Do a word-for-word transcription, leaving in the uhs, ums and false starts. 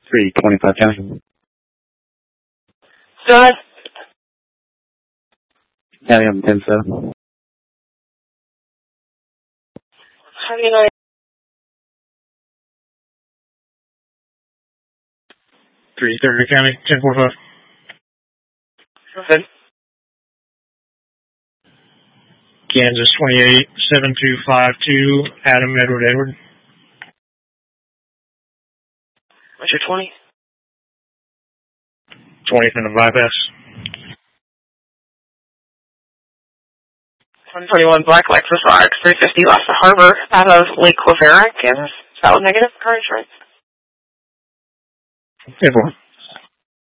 three twenty-five County. Go ahead. County on ten seven. How do you know? three thirty County, ten forty-five. Go ahead. Kansas twenty-eight seven two five two, Adam Edward Edward. What's your twenty? twentieth and the bypass. one twenty-one Black Lexus R X three fifty left the harbor out of Lake Quivira, Kansas. Valid negative car insurance. ten four.